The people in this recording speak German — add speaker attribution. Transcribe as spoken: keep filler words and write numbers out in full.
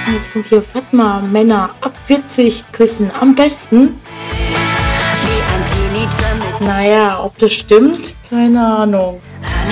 Speaker 1: Jetzt kommt hier Fatma, Männer ab vierzig küssen am besten. Naja, ob das stimmt, keine Ahnung.